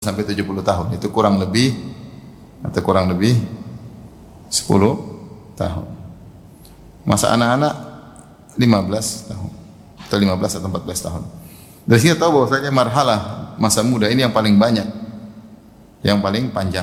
sampai 70 tahun. Itu kurang lebih 10 tahun. Masa anak-anak 15 tahun atau 15 atau 14 tahun. Dari sini tahu bahwasanya marhalah masa muda ini yang paling banyak, yang paling panjang,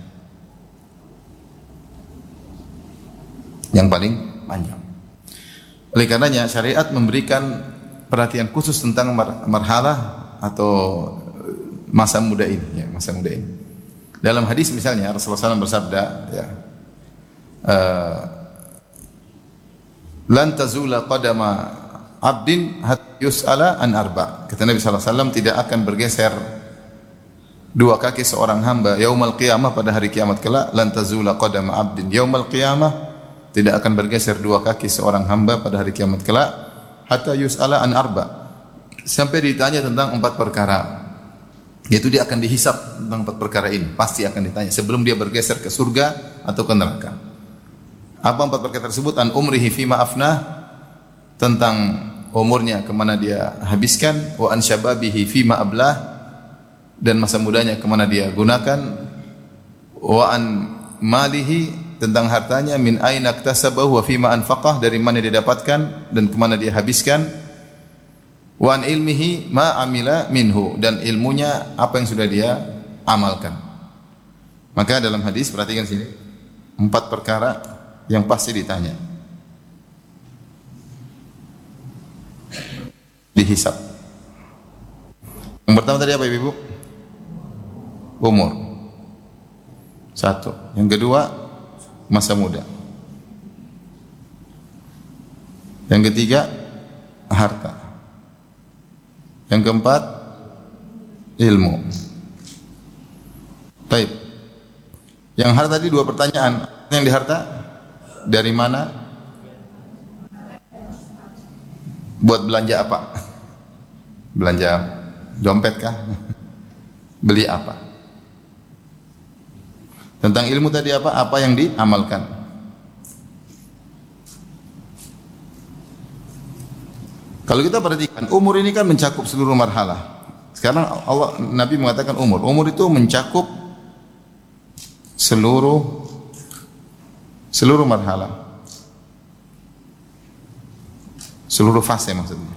yang paling panjang. Oleh karenanya syariat memberikan perhatian khusus tentang marhalah atau masa muda ini, ya, masa muda ini. Dalam hadis misalnya Rasulullah SAW bersabda, ya, lan tazula qadama abdin hatta yus'ala an arba. Kata Nabi SAW, tidak akan bergeser dua kaki seorang hamba yaumal qiyamah, pada hari kiamat kelak. Lan tazula qadama abdin yaumal qiyamah, tidak akan bergeser dua kaki seorang hamba pada hari kiamat kelak, hatta yus'ala an arba, sampai ditanya tentang 4 perkara. Yaitu dia akan dihisab tentang 4 perkara ini, pasti akan ditanya sebelum dia bergeser ke surga atau ke neraka. Apa 4 perkara tersebut? An umrihi fima afnah, tentang umurnya kemana dia habiskan. Wa an syababihi fima ablah, dan masa mudanya kemana dia gunakan. Wa an malihi, tentang hartanya, min aina iktasabahu wa fima anfaqah, dari mana dia dapatkan dan kemana dia habiskan. Wa an ilmihi ma amila minhu, dan ilmunya apa yang sudah dia amalkan. Maka dalam hadis, perhatikan sini, 4 perkara yang pasti ditanya, dihisab. Yang pertama tadi apa Ibu? Umur. 1. Yang kedua, masa muda. Yang ketiga, harta. Yang keempat, ilmu. Baik. Yang harta tadi 2 pertanyaan. Yang di harta, dari mana? Buat belanja apa? Belanja dompet kah? Beli apa? Tentang ilmu tadi apa? Apa yang diamalkan? Kalau kita perhatikan, umur ini kan mencakup seluruh marhalah. Sekarang Nabi mengatakan umur. Umur itu mencakup seluruh marhalah. Seluruh fase maksudnya.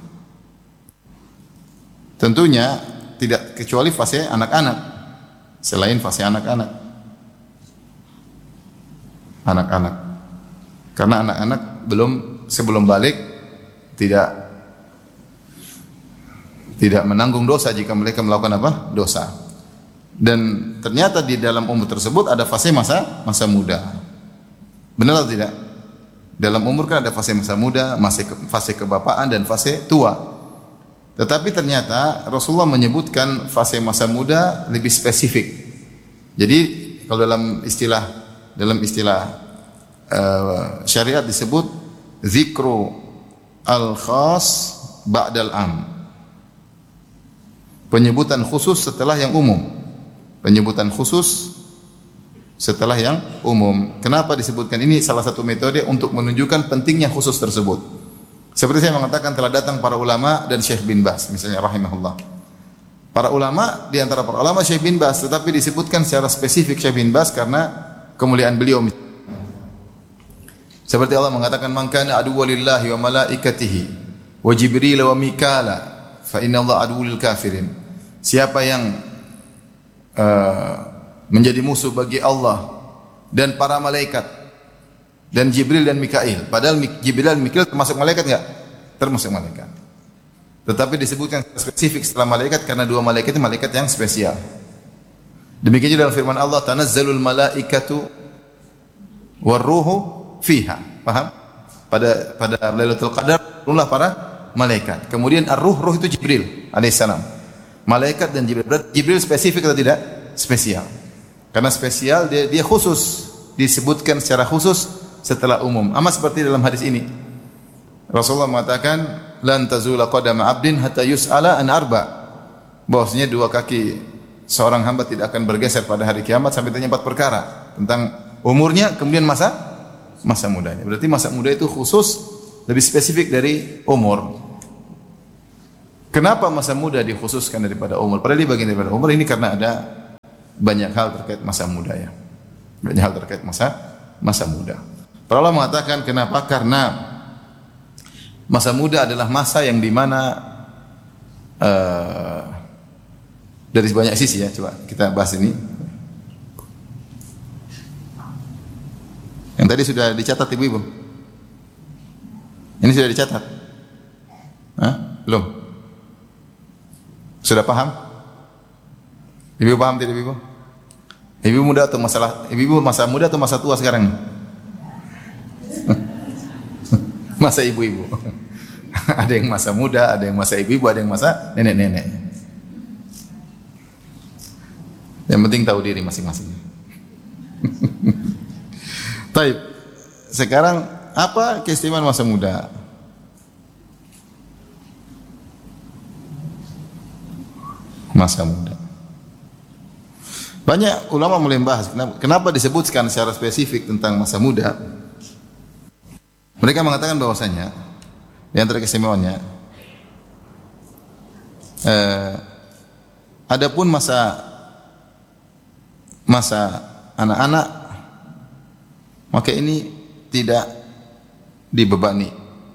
Tentunya tidak kecuali fase anak-anak. Selain fase anak-anak. Anak-anak. Karena anak-anak sebelum balik tidak menanggung dosa jika mereka melakukan apa? Dosa. Dan ternyata di dalam umur tersebut ada fase masa muda. Benar atau tidak? Dalam umur kan ada fase masa muda, fase kebapaan dan fase tua. Tetapi ternyata Rasulullah menyebutkan fase masa muda lebih spesifik. Jadi kalau dalam istilah syariat disebut zikru al-khas ba'dal am. Penyebutan khusus setelah yang umum. Penyebutan khusus setelah yang umum. Kenapa disebutkan ini? Salah satu metode untuk menunjukkan pentingnya khusus tersebut. Seperti saya mengatakan, telah datang para ulama dan Syekh bin Baz misalnya rahimahullah. Para ulama, di antara para ulama Syekh bin Baz, tetapi disebutkan secara spesifik Syekh bin Baz karena kemuliaan beliau. Seperti Allah mengatakan, man kana aduwwan lillahi wa malaikatihi wa jibril wa mikala fa inna Allah aduwwul kafirin. Siapa yang menjadi musuh bagi Allah dan para malaikat dan Jibril dan Mikail. Padahal Jibril dan Mikail termasuk malaikat enggak? Termasuk malaikat. Tetapi disebutkan spesifik setelah malaikat karena 2 malaikat itu malaikat yang spesial. Demikian juga dalam firman Allah, tanazzalul malaikatu warruhu fiha. Paham? Pada Lailatul Qadar turunlah para malaikat. Kemudian ruh itu Jibril alaihissalam. Malaikat dan Jibril. Berarti Jibril spesifik atau tidak? Spesial. Karena spesial dia khusus, disebutkan secara khusus setelah umum. Sama seperti dalam hadis ini. Rasulullah mengatakan, lan tazula qadama 'abdin hatta yus'ala an arba. Bahwasanya 2 kaki seorang hamba tidak akan bergeser pada hari kiamat sampai ditanya 4 perkara tentang umurnya, kemudian masa mudanya. Berarti masa muda itu khusus, lebih spesifik dari umur. Kenapa masa muda dikhususkan daripada umur? Padahal dia bagian daripada umur ini karena ada banyak hal terkait masa muda ya. Banyak hal terkait masa muda. Para ulama mengatakan kenapa? Karena masa muda adalah masa yang dimana dari banyak sisi ya. Coba kita bahas ini. Yang tadi sudah dicatat ibu-ibu. Ini sudah dicatat. Hah? Belum? Sudah paham? Ibu paham tidak ibu? Ibu muda atau ibu masa muda atau masa tua sekarang? Masa ibu-ibu. Ada yang masa muda, ada yang masa ibu-ibu, ada yang masa nenek-nenek. Yang penting tahu diri masing-masing. Baik. Sekarang apa keistimewaan masa muda? Masa muda. Banyak ulama mulai membahas kenapa disebutkan secara spesifik tentang masa muda. Mereka mengatakan bahwasanya di antara keistimewaannya adapun masa anak-anak maka ini tidak dibebani.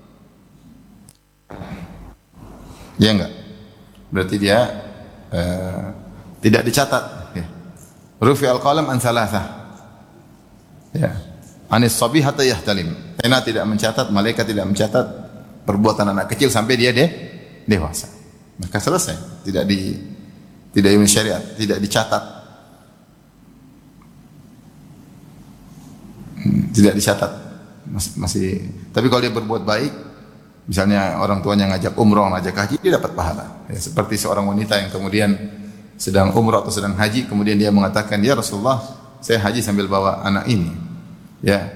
Ya enggak? Berarti dia tidak dicatat. Ya. Rufi al-qalam an thalatha. Ya. Anis sabi hatta yahtalim. Pena tidak mencatat, malaikat tidak mencatat perbuatan anak kecil sampai dia dewasa. Maka selesai. Tidak ilmu syariat, tidak dicatat. Tidak dicatat. Masih. Tapi kalau dia berbuat baik, misalnya orang tuanya ngajak umroh, ngajak haji, dia dapat pahala. Ya, seperti seorang wanita yang kemudian sedang umroh atau sedang haji, kemudian dia mengatakan, ya Rasulullah, saya haji sambil bawa anak ini. Ya,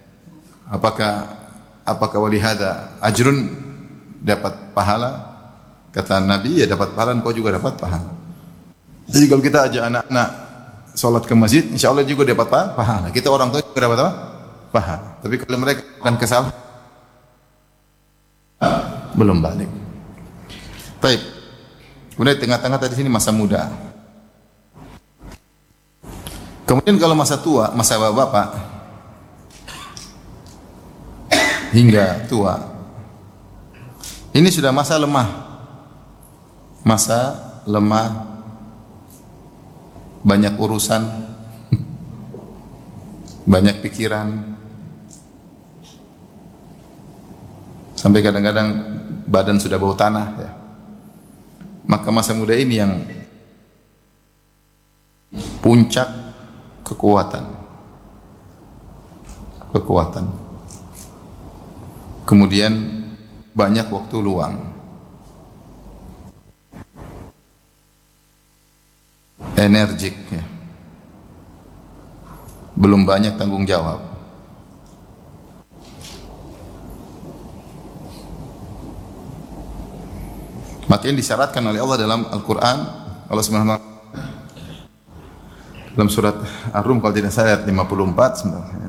apakah walihada ajrun, dapat pahala? Kata Nabi, ya dapat pahala, kau juga dapat pahala. Jadi kalau kita ajak anak-anak sholat ke masjid, insya Allah juga dapat pahala. Kita orang tua juga dapat apa? Pahala. Tapi kalau mereka akan kesalahan, belum balik. Baik. Kemudian tengah-tengah tadi sini masa muda. Kemudian kalau masa tua, masa bapak hingga tua, ini sudah masa lemah. Masa lemah, banyak urusan, banyak pikiran, sampai kadang-kadang badan sudah bau tanah ya. Maka masa muda ini yang puncak kekuatan. Kemudian banyak waktu luang. Energik ya. Belum banyak tanggung jawab. Maka ini disyaratkan oleh Allah dalam Al-Quran. Allah Subhanahu wa ta'ala dalam surat Ar-Rum kalau tidak salah ayat 54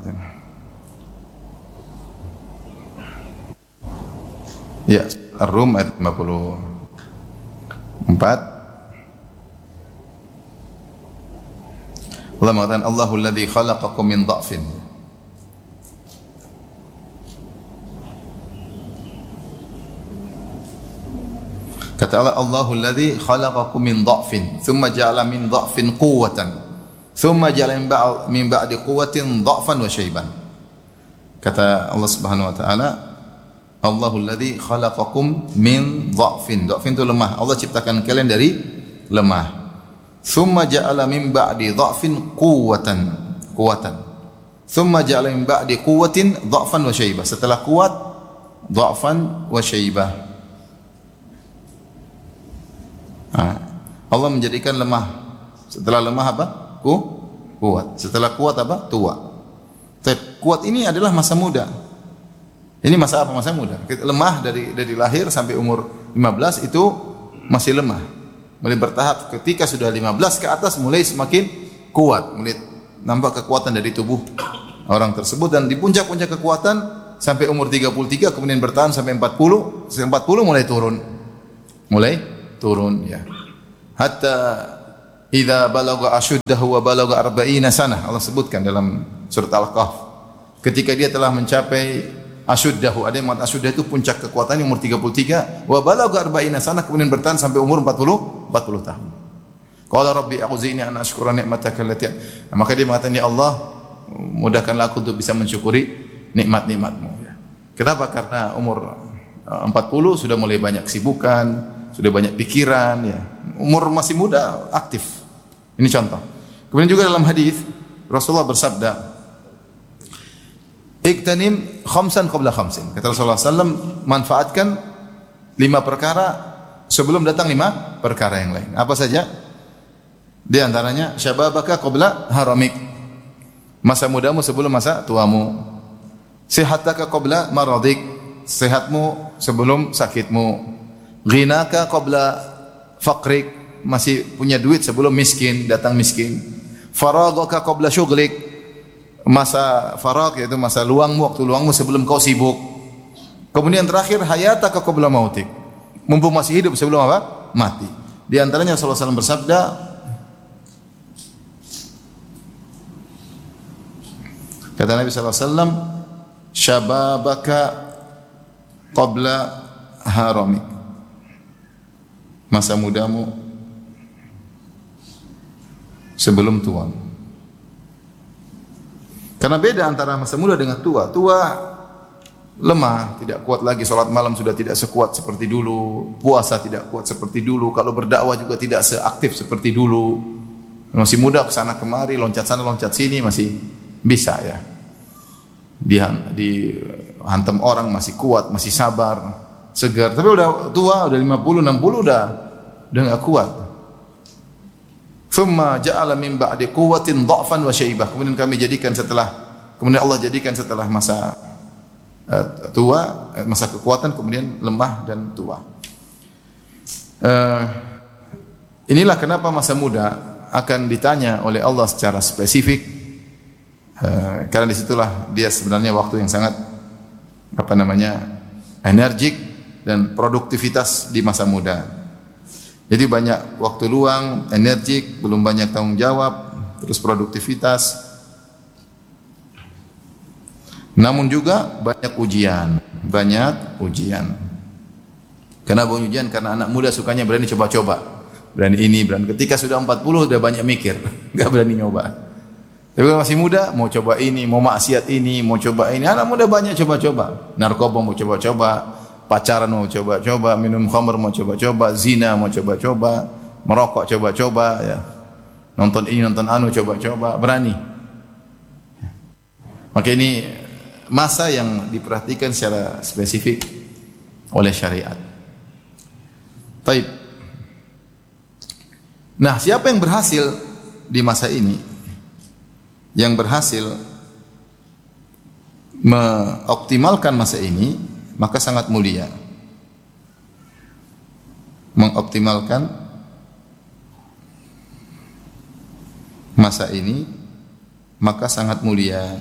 ya, Ar-Rum ayat 54 Allah mengatakan Allahul ladzi khalaqakum min dha'fin. Kata Allah, Allahul ladzi khalaqakum min dha'fin, thumma ja'ala min dha'fin quwwatan, thumma ja'ala min ba'di quwwatin dha'fan wa syaiban. Kata Allah Subhanahu wa taala, Allahul ladzi khalaqakum min dha'fin. Dha'fin itu lemah. Allah ciptakan kalian dari lemah. Thumma ja'ala min ba'di dha'fin quwwatan. Thumma ja'ala min ba'di quwwatin dha'fan wa syaiban. Setelah kuat, dha'fan wa syaiban. Allah menjadikan lemah. Setelah lemah apa? Kuat. Setelah kuat apa? Tua. Kuat ini adalah masa muda. Ini masa apa? Masa muda. Lemah dari lahir sampai umur 15 itu masih lemah. Mulai bertahap ketika sudah 15 ke atas mulai semakin kuat. Mulai nampak kekuatan dari tubuh orang tersebut, dan di puncak-puncak kekuatan sampai umur 33 kemudian bertahan sampai 40. Sampai 40 mulai turun ya. Hatta idza balagha ashuddahu wa balagha arba'ina sanah. Allah sebutkan dalam surat Al-Kahf. Ketika dia telah mencapai ashuddahu, ada yang mengatakan ashuddah itu puncak kekuatan umur 33, wa balagha arba'ina sanah, kemudian bertahan sampai umur 40 tahun. Qala rabbi a'udzini an ashkura ni'mataka allati, maka dia mengatakan, ya Allah, mudahkanlah aku untuk bisa mensyukuri nikmat-nikmat-Mu. Kenapa? Karena umur 40 sudah mulai banyak kesibukan, sudah banyak pikiran, ya. Umur masih muda, aktif. Ini contoh. Kemudian juga dalam hadis Rasulullah bersabda, "Iktanim khamsan qabla khamsin." Kata Rasulullah SAW, manfaatkan 5 perkara sebelum datang 5 perkara yang lain. Apa saja? Di antaranya syababaka qabla haramik. Masa mudamu sebelum masa tuamu. Sihataka qabla maradik. Sehatmu sebelum sakitmu. Ghinaka qabla faqrik. Masih punya duit sebelum miskin, datang miskin. Faragaka qabla syughlik. Masa farag yaitu masa luangmu, waktu luangmu sebelum kau sibuk. Kemudian terakhir hayataka qabla mautik. Mumpung masih hidup sebelum apa? Mati. Di antaranya Rasulullah SAW bersabda, kata Nabi SAW, syababaka qabla haramik. Masa mudamu sebelum tua. Karena beda antara masa muda dengan tua. Tua lemah, tidak kuat lagi, salat malam sudah tidak sekuat seperti dulu, puasa tidak kuat seperti dulu, kalau berdakwah juga tidak seaktif seperti dulu. Masih muda kesana kemari, loncat sana loncat sini masih bisa ya. Dihantam orang masih kuat, masih sabar, segar. Tapi udah tua, udah 50, 60 udah enggak kuat. Thumma ja'ala min ba'di quwwatin dha'fan wa syaibah. Kemudian Allah jadikan setelah masa tua, masa kekuatan, kemudian lemah dan tua. Inilah kenapa masa muda akan ditanya oleh Allah secara spesifik, karena disitulah dia sebenarnya waktu yang sangat energik dan produktivitas di masa muda. Jadi banyak waktu luang, energik, belum banyak tanggung jawab, terus produktivitas. Namun juga banyak ujian. Kenapa ujian? Karena anak muda sukanya berani coba-coba. Berani ini, berani. Ketika sudah 40 sudah banyak mikir, enggak berani nyoba. Tapi kalau masih muda, mau coba ini, mau maksiat ini, mau coba ini. Anak muda banyak coba-coba. Narkoba mau coba-coba, pacaran mau coba-coba, minum khamr mau coba-coba, zina mau coba-coba, merokok coba-coba, ya. Nonton ini, nonton anu coba-coba, berani. Maka ini masa yang diperhatikan secara spesifik oleh syariat. Baik. Nah, siapa yang berhasil di masa ini? Yang berhasil mengoptimalkan masa ini, maka sangat mulia. Mengoptimalkan masa ini, maka sangat mulia.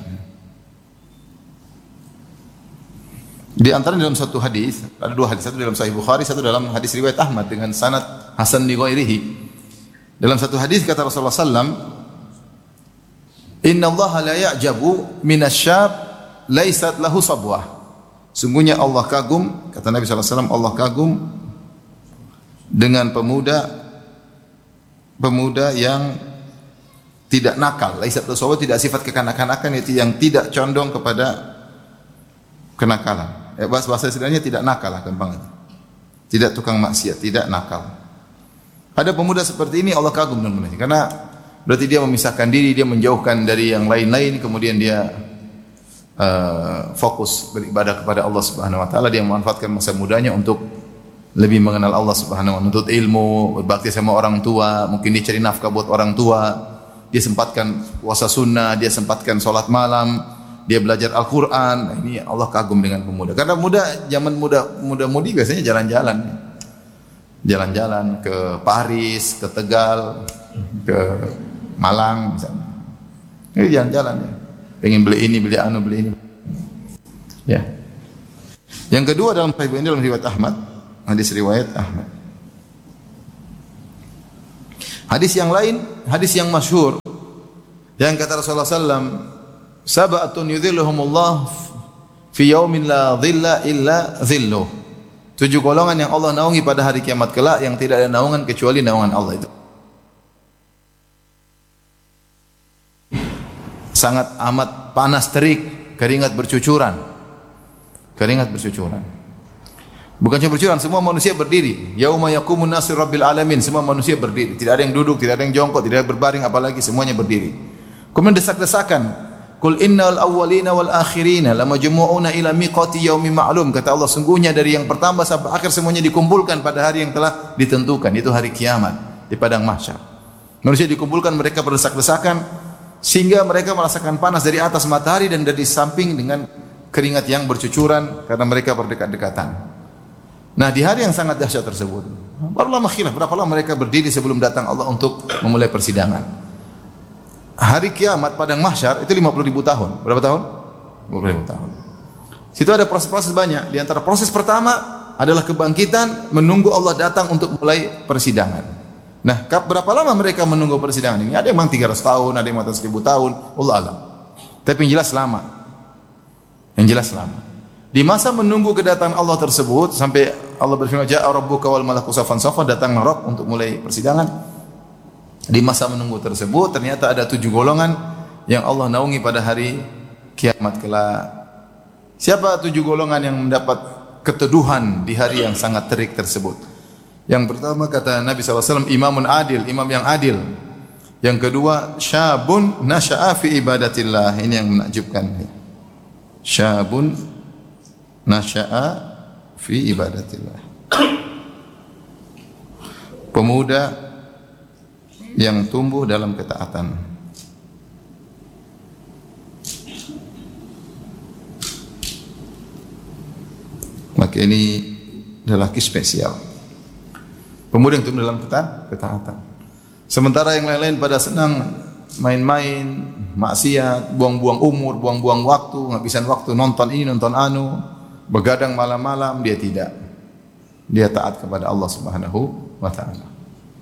Di antara dalam satu hadis, ada 2 hadis, satu dalam Sahih Bukhari, satu dalam hadis riwayat Ahmad dengan sanad hasan li ghairihi. Dalam satu hadis kata Rasulullah sallallahu, "Inna Allah la ya'jabu minasyab laisat lahu sabwah." Sungguhnya Allah kagum, kata Nabi SAW, Allah kagum dengan pemuda yang tidak nakal. Laisat lahu sabwah, tidak sifat kekanak-kanakan, itu yang tidak condong kepada kenakalan. Bahasa istilahnya tidak nakal lah gampangnya. Tidak tukang maksiat, tidak nakal. Ada pemuda seperti ini Allah kagum dengan mereka, karena berarti dia memisahkan diri, dia menjauhkan dari yang lain-lain, kemudian dia fokus beribadah kepada Allah Subhanahu wa taala, dia memanfaatkan masa mudanya untuk lebih mengenal Allah Subhanahu wa taala, menuntut ilmu, berbakti sama orang tua, mungkin dia cari nafkah buat orang tua, dia sempatkan puasa sunnah, dia sempatkan salat malam, dia belajar Al-Qur'an. Ini Allah kagum dengan pemuda. Karena zaman muda-mudi biasanya jalan-jalan ke Paris, ke Tegal, ke Malang misalnya. Ini jalan-jalan ya. Pengen beli ini, beli anu, beli ini. Ya. Yang kedua dalam Sahih riwayat Ahmad, hadis riwayat Ahmad. Hadis yang lain, hadis yang masyhur yang kata Rasulullah SAW, sab'atun yudhilluhumullah fi yaumin la dhilla illa dhilluh. 7 golongan yang Allah naungi pada hari kiamat kelak yang tidak ada naungan kecuali naungan Allah itu. Sangat amat panas terik, keringat bercucuran. Keringat bercucuran. Bukan cuma bercucuran, semua manusia berdiri. Yauma yaqumun nasu rabbil alamin, semua manusia berdiri. Tidak ada yang duduk, tidak ada yang jongkok, tidak ada yang berbaring, apalagi semuanya berdiri. Kemudian desak-desakan. Qul innal awwalina wal akhirina lamajmu'una ila miqati yaumin ma'lum. Kata Allah, sungguhnya dari yang pertama sampai akhir semuanya dikumpulkan pada hari yang telah ditentukan, itu hari kiamat di padang mahsyar. Manusia dikumpulkan, mereka berdesak-desakan sehingga mereka merasakan panas dari atas matahari dan dari samping dengan keringat yang bercucuran karena mereka berdekat-dekatan. Nah, di hari yang sangat dahsyat tersebut, para ulama khilaf berapa lama mereka berdiri sebelum datang Allah untuk memulai persidangan. Hari kiamat padang mahsyar itu 50.000 tahun. Berapa tahun? 50.000 tahun. Situ ada proses-proses banyak. Di antara proses pertama adalah kebangkitan menunggu Allah datang untuk mulai persidangan. Nah, berapa lama mereka menunggu persidangan ini? Ada yang memang 300 tahun, ada yang memang 1.000 tahun, Allah alam. Tapi yang jelas lama. Yang jelas lama. Di masa menunggu kedatangan Allah tersebut sampai Allah berfirman, "Ja'a rabbuka wal malaku saffan saffa", datang Rabb untuk mulai persidangan. Di masa menunggu tersebut ternyata ada 7 golongan yang Allah naungi pada hari kiamat kelak. Siapa 7 golongan yang mendapat keteduhan di hari yang sangat terik tersebut? Yang pertama kata Nabi SAW, imamun adil, imam yang adil. Yang kedua, syabun nasya'a fi ibadatillah. Ini yang menakjubkan. Syabun nasya'a fi ibadatillah. Pemuda yang tumbuh dalam ketaatan. Maka ini adalah lelaki spesial. Pemuda yang tumbuh dalam ketaatan. Sementara yang lain-lain pada senang main-main, maksiat, buang-buang umur, buang-buang waktu, ngabisan waktu nonton ini, nonton anu, begadang malam-malam, dia tidak. Dia taat kepada Allah Subhanahu wa taala.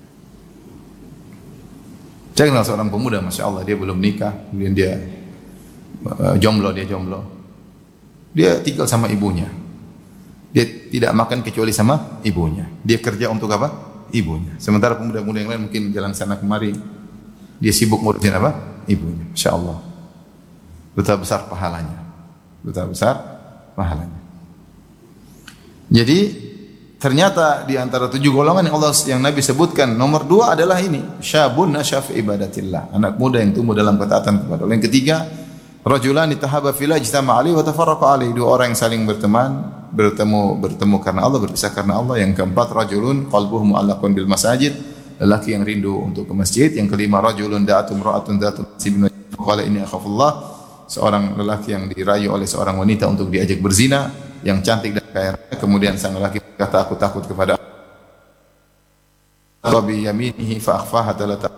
Saya kenal seorang pemuda, Masya Allah, dia belum nikah, kemudian dia jomblo. Dia tinggal sama ibunya. Dia tidak makan kecuali sama ibunya. Dia kerja untuk apa? Ibunya. Sementara pemuda-pemuda yang lain mungkin jalan sana kemari, dia sibuk ngurusin apa? Ibunya. Masya Allah. Betapa besar pahalanya. Betapa besar pahalanya. Jadi ternyata di antara 7 golongan yang Nabi sebutkan, nomor 2 adalah ini, syabun nasya'a fi ibadatillah, anak muda yang tumbuh dalam ketaatan kepada Allah. Yang ketiga, rajulani tahaba fillah ijtama'a alaihi wa tafarraqa alaihi, 2 orang yang saling bertemu karena Allah, berpisah karena Allah. Yang keempat, rajulun qalbuhu mu'allaqun bil masajid, lelaki yang rindu untuk ke masjid. Yang kelima, rajulun da'atu imra'atun dzatu nasibin wa qala inni akhafullah, seorang lelaki yang dirayu oleh seorang wanita untuk diajak berzina, yang cantik dan kaya raya. Kemudian sang lelaki berkata, aku takut kepada Allah. Bi yaminihi fa akhfaha talata.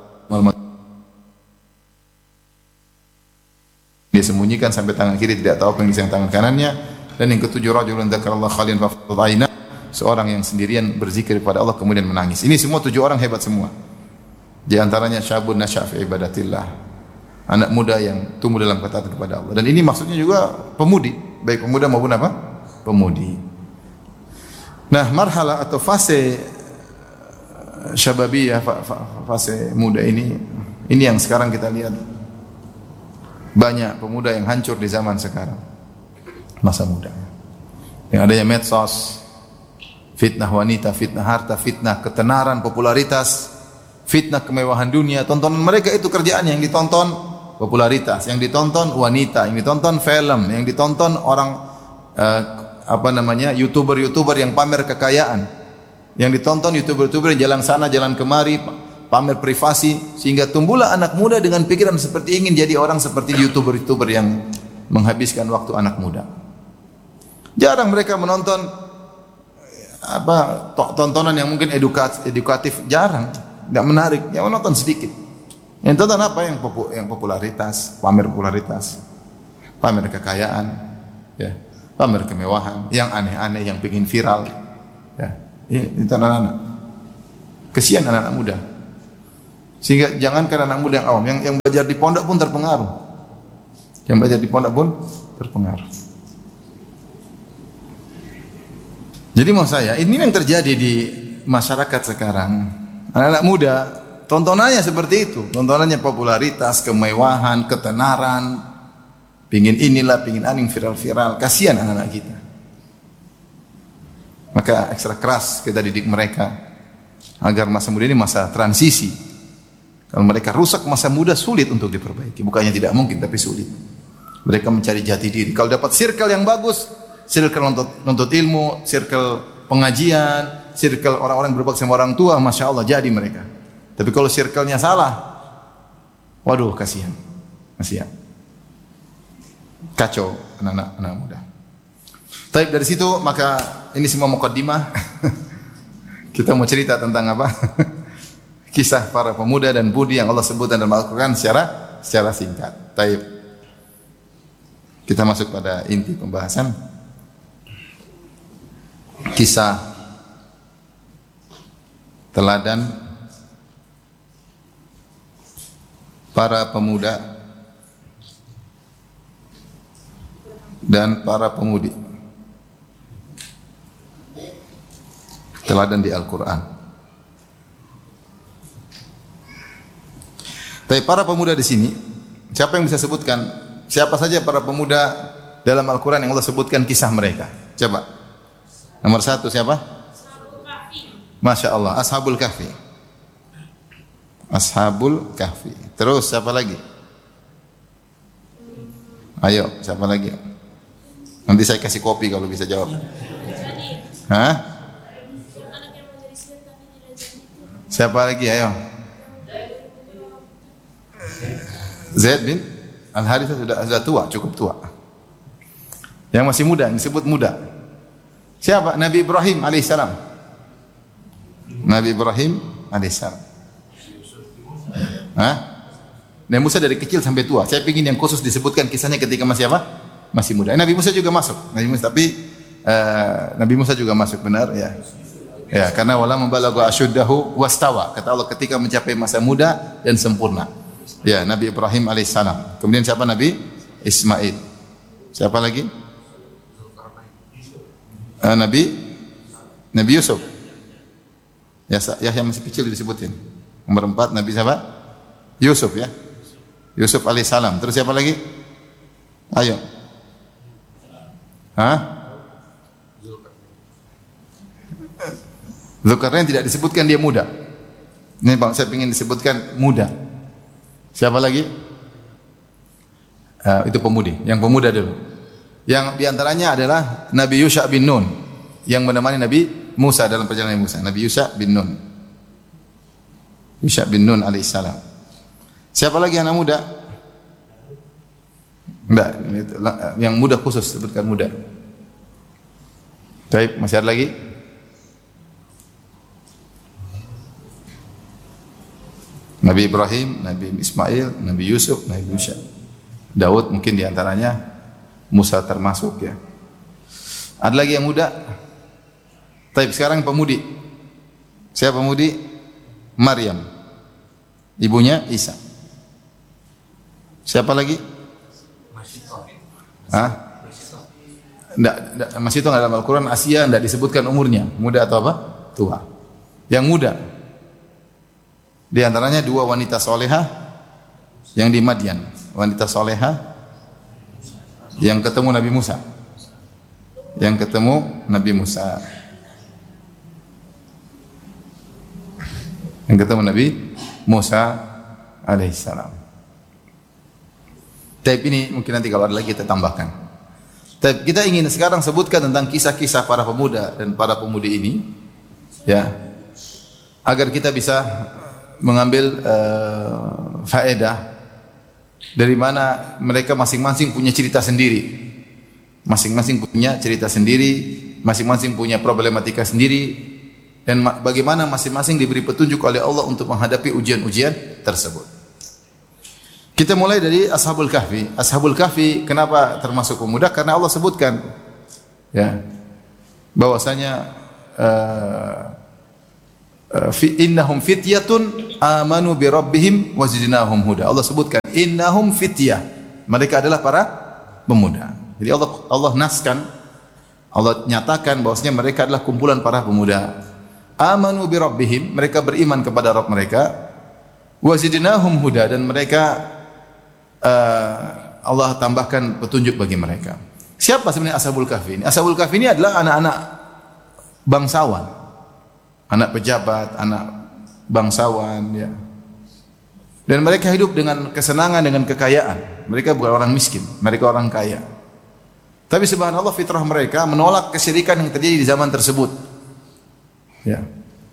Dia sembunyikan sampai tangan kiri tidak tahu apa yang di tangan kanannya. Dan yang ketujuh, rajulun dzakarallaha khalian fa fadat aina, seorang yang sendirian berzikir kepada Allah kemudian menangis. Ini semua 7 orang hebat semua. Di antaranya syabun nasya'a fi ibadatillah, anak muda yang tumbuh dalam ketaatan kepada Allah. Dan ini maksudnya juga pemudi, baik pemuda maupun apa? Pemudi. Nah, marhalah atau fase syababiyah, fase muda ini yang sekarang kita lihat banyak pemuda yang hancur di zaman sekarang. Masa muda. Yang adanya medsos, fitnah wanita, fitnah harta, fitnah ketenaran, popularitas, fitnah kemewahan dunia. Tontonan mereka itu kerjaan yang ditonton popularitas, yang ditonton wanita, yang ditonton film, yang ditonton orang YouTuber yang pamer kekayaan, yang ditonton YouTuber yang jalan sana jalan kemari pamer privasi, sehingga tumbuhlah anak muda dengan pikiran seperti ingin jadi orang seperti YouTuber yang menghabiskan waktu anak muda. Jarang mereka menonton tontonan yang mungkin edukatif, jarang, enggak menarik, yang menonton sedikit. Yang tonton apa? Yang popularitas, pamer popularitas, pamer kekayaan, ya, pamer kemewahan, yang aneh-aneh, yang bikin viral, ya. Ini anak-anak. Kesian anak-anak muda. Sehingga jangankan anak muda yang awam, yang belajar di pondok pun terpengaruh. Yang belajar di pondok pun terpengaruh. Jadi mau saya, ini yang terjadi di masyarakat sekarang. Anak-anak muda, tontonannya seperti itu. Tontonannya popularitas, kemewahan, ketenaran, pingin inilah, pingin aning viral-viral. Kasihan anak-anak kita. Maka ekstra keras kita didik mereka agar masa muda ini masa transisi. Kalau mereka rusak masa muda, sulit untuk diperbaiki. Bukannya tidak mungkin, tapi sulit. Mereka mencari jati diri. Kalau dapat circle yang bagus, circle nuntut ilmu, circle pengajian, circle orang-orang berbakti sama orang tua, masya Allah jadi mereka. Tapi kalau circle-nya salah, waduh kasihan, kasihan. Kacau anak muda. Tapi dari situ maka ini semua mukaddimah. Kita mau cerita tentang apa? Kisah para pemuda dan budi yang Allah sebutkan dalam Al-Quran secara singkat. Baik. Kita masuk pada inti pembahasan. Kisah teladan para pemuda dan para pemudi. Teladan di Al-Quran. Tapi para pemuda di sini, siapa yang bisa sebutkan? Siapa saja para pemuda dalam Al-Quran yang Allah sebutkan kisah mereka? Coba. Nomor 1 siapa? Masya Allah, Ashabul Kahfi. Ashabul Kahfi. Terus siapa lagi? Ayo, siapa lagi? Nanti saya kasih kopi kalau bisa jawab. Hah? Siapa lagi? Ayo. Zaid bin Al-Harithah sudah tua, cukup tua. Yang masih muda, yang disebut muda. Siapa? Nabi Ibrahim alaihissalam. Nabi Ibrahim alaihissalam. Hah? Nabi Musa dari kecil sampai tua. Saya ingin yang khusus disebutkan kisahnya ketika masih apa? Masih muda. Nabi Musa juga masuk. Nabi Musa juga masuk, benar ya. Ya, karena wala membalagha asyuddahu wastawa. Kata Allah ketika mencapai masa muda dan sempurna. Ya, Nabi Ibrahim alaihissalam. Kemudian siapa Nabi? Ismail. Siapa lagi? Nabi Yusuf. Ya, yang masih kecil disebutin. Nomor 4 Nabi siapa? Yusuf ya. Yusuf alaihissalam. Terus siapa lagi? Ayo. Hah? Zulkarnain tidak disebutkan dia muda. Ini Bang, saya ingin disebutkan muda. Siapa lagi? Itu pemudi. Yang pemuda dulu. Yang diantaranya adalah Nabi Yusha bin Nun yang menemani Nabi Musa dalam perjalanan Musa. Nabi Yusha bin Nun. Yusha bin Nun alaihissalam. Siapa lagi anak muda? Enggak, yang muda khusus sebutkan muda. Baik, masih ada lagi? Nabi Ibrahim, Nabi Ismail, Nabi Yusuf, Nabi Musa. Daud mungkin diantaranya, Musa termasuk ya. Ada lagi yang muda? Tapi sekarang pemudi. Siapa pemudi? Maryam. Ibunya Isa. Siapa lagi? Masih itu nggak dalam Al-Quran. Asia tidak disebutkan umurnya, muda atau apa? Tua. Yang muda. Di antaranya 2 wanita solehah yang di Madian. Wanita solehah yang ketemu Nabi Musa. Yang ketemu Nabi Musa. Yang ketemu Nabi Musa alaihissalam. Tapi ini mungkin nanti kalau ada lagi kita tambahkan. Tapi kita ingin sekarang sebutkan tentang kisah-kisah para pemuda dan para pemudi ini, ya, agar kita bisa mengambil faedah dari mana mereka masing-masing punya cerita sendiri. Masing-masing punya cerita sendiri, masing-masing punya problematika sendiri, dan bagaimana masing-masing diberi petunjuk oleh Allah untuk menghadapi ujian-ujian tersebut. Kita mulai dari Ashabul Kahfi. Ashabul Kahfi kenapa termasuk pemuda? Karena Allah sebutkan ya bahwasanya innahum fityatun amanu bi rabbihim wa zidnahum huda. Allah sebutkan innahum fityah. Mereka adalah para pemuda. Jadi Allah naskan, Allah nyatakan bahwasanya mereka adalah kumpulan para pemuda. Amanu bi rabbihim, mereka beriman kepada Rabb mereka. Wa zidnahum huda, dan mereka Allah tambahkan petunjuk bagi mereka. Siapa sebenarnya Ashabul Kahfi ini? Ashabul Kahfi ini adalah anak-anak bangsawan, anak pejabat, anak bangsawan, ya. Dan mereka hidup dengan kesenangan, dengan kekayaan. Mereka bukan orang miskin, mereka orang kaya. Tapi subhanallah, fitrah mereka menolak kesyirikan yang terjadi di zaman tersebut. Ya.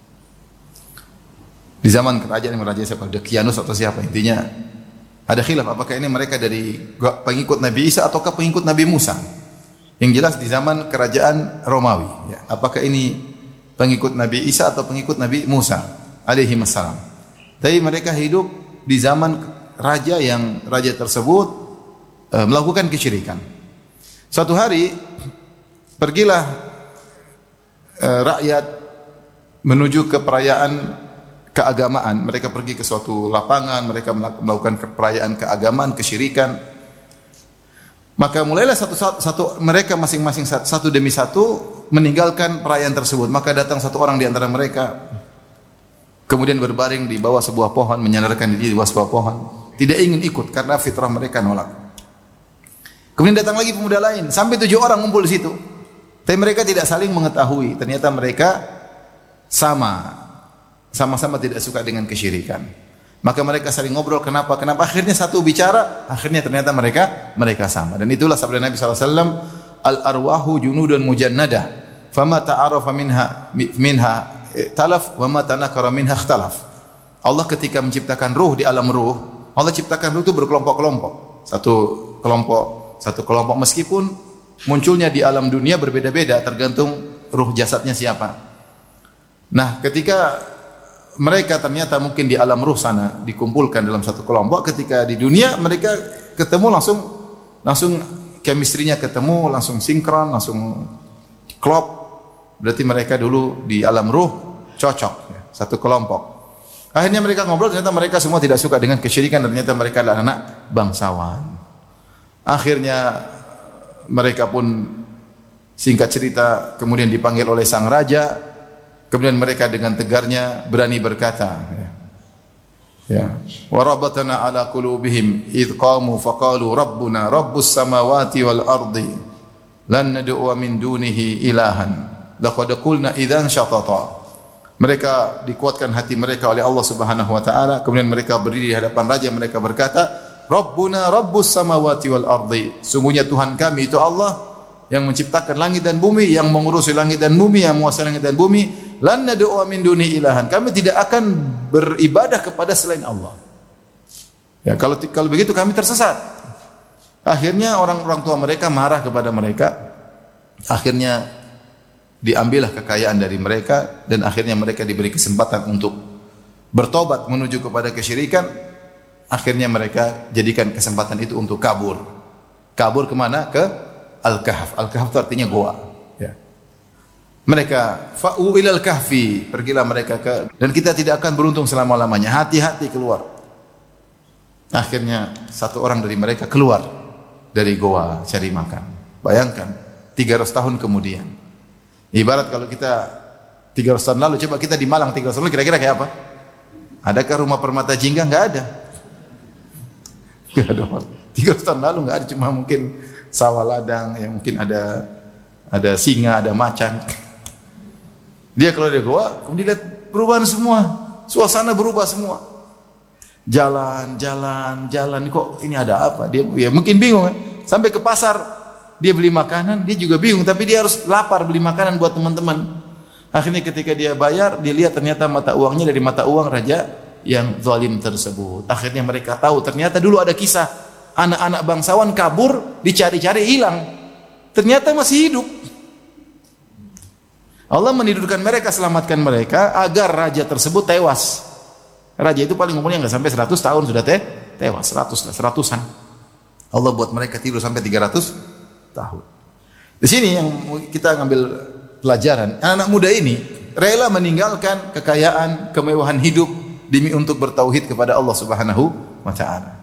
Di zaman kerajaan siapa? Dekianus atau siapa? Intinya ada khilaf apakah ini mereka dari pengikut Nabi Isa ataukah pengikut Nabi Musa. Yang jelas di zaman kerajaan Romawi, ya. Apakah ini pengikut Nabi Isa atau pengikut Nabi Musa alaihi wassalam. Tapi mereka hidup di zaman raja tersebut melakukan kesyirikan. Suatu hari pergilah rakyat menuju ke perayaan keagamaan. Mereka pergi ke suatu lapangan, mereka melakukan perayaan keagamaan, kesyirikan. Maka mulailah mereka masing-masing satu demi satu meninggalkan perayaan tersebut. Maka datang satu orang di antara mereka, kemudian berbaring di bawah sebuah pohon, menyandarkan diri di bawah sebuah pohon. Tidak ingin ikut karena fitrah mereka nolak. Kemudian datang lagi pemuda lain, sampai 7 orang ngumpul di situ. Tapi mereka tidak saling mengetahui. Ternyata mereka sama-sama tidak suka dengan kesyirikan. Maka mereka saling ngobrol, kenapa? Akhirnya satu bicara, akhirnya ternyata mereka sama. Dan itulah sabda Nabi SAW, al-arwahu junudun mujannadah, fama ta'arafa minha talaf, wa ma tanakara minha ikhtalaf. Allah ketika menciptakan ruh di alam ruh, Allah ciptakan ruh itu berkelompok-kelompok. Satu kelompok meskipun munculnya di alam dunia berbeda-beda tergantung ruh jasadnya siapa. Nah, ketika mereka ternyata mungkin di alam ruh sana dikumpulkan dalam satu kelompok, ketika di dunia mereka ketemu langsung chemistry-nya ketemu, langsung sinkron, langsung klop. Berarti mereka dulu di alam ruh cocok, ya, satu kelompok. Akhirnya mereka ngobrol, ternyata mereka semua tidak suka dengan kesyirikan, dan ternyata mereka adalah anak bangsawan. Akhirnya mereka pun singkat cerita kemudian dipanggil oleh sang raja. Kemudian mereka dengan tegarnya berani berkata, ya, wa rabatana ala qulubihim id qamu faqalu rabbuna rabbus samawati wal ardi lan nad'u min dunihi ilahan laqad qulna idzan syatata. Mereka dikuatkan hati mereka oleh Allah Subhanahu wa taala. Kemudian mereka berdiri di hadapan raja, mereka berkata, Rabbuna rabbus samawati wal ardi. Sungguhnya Tuhan kami itu Allah yang menciptakan langit dan bumi, yang mengurusi langit dan bumi, yang menguasai langit dan bumi. Lan nad'u min duni ilahan. Kami tidak akan beribadah kepada selain Allah. Ya, kalau begitu kami tersesat. Akhirnya orang tua mereka marah kepada mereka. Akhirnya diambillah kekayaan dari mereka, dan akhirnya mereka diberi kesempatan untuk bertobat menuju kepada kesyirikan. Akhirnya mereka jadikan kesempatan itu untuk kabur. Kabur kemana? Ke Al-Kahf. Al-Kahf itu artinya goa. Ya. Mereka fa'u ilal kahfi, pergilah mereka dan kita tidak akan beruntung selama-lamanya. Hati-hati keluar. Akhirnya satu orang dari mereka keluar dari goa cari makan. Bayangkan 300 tahun kemudian. Ibarat kalau kita 300 tahun lalu, coba kita di Malang 300 tahun lalu kira-kira kayak apa? Adakah rumah permata jingga? Enggak ada. Enggak ada. 300 tahun lalu enggak ada, cuma mungkin sawah ladang, yang mungkin ada singa, ada macan. Dia kalau dia goa, kemudian lihat perubahan semua, suasana berubah semua. Jalan, kok ini ada apa? Dia ya mungkin bingung kan? Sampai ke pasar, dia beli makanan, dia juga bingung, tapi dia harus lapar beli makanan buat teman-teman. Akhirnya ketika dia bayar, dia lihat ternyata mata uangnya dari mata uang raja yang zalim tersebut. Akhirnya mereka tahu, ternyata dulu ada kisah anak-anak bangsawan kabur, dicari-cari hilang. Ternyata masih hidup. Allah menidurkan mereka, selamatkan mereka agar raja tersebut tewas. Raja itu paling umurnya enggak sampai 100 tahun sudah tewas, 100-an. Allah buat mereka tidur sampai 300 tahun. Di sini yang kita ngambil pelajaran, anak-anak muda ini rela meninggalkan kekayaan, kemewahan hidup demi untuk bertauhid kepada Allah Subhanahu wa taala.